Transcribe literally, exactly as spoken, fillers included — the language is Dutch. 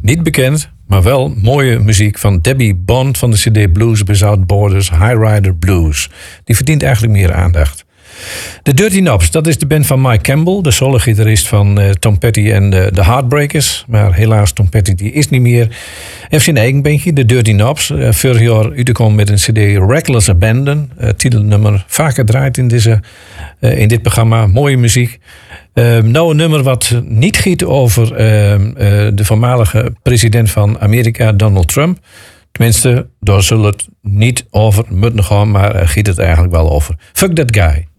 Niet bekend, maar wel mooie muziek van Debbie Bond van de cd Blues Without Borders, High Rider Blues. Die verdient eigenlijk meer aandacht. De Dirty Knobs, dat is de band van Mike Campbell, de solo-gitarist van uh, Tom Petty en de, de Heartbreakers. Maar helaas, Tom Petty die is niet meer. Hij heeft zijn eigen bandje, de Dirty Knobs. Uh, vorig jaar uitgekomen met een cd Reckless Abandon. Uh, titelnummer vaker draait in, deze, uh, in dit programma. Mooie muziek. Uh, nou een nummer wat niet giet over uh, uh, de voormalige president van Amerika, Donald Trump. Tenminste, daar zullen het niet over moeten gaan, maar uh, giet het eigenlijk wel over. Fuck that guy.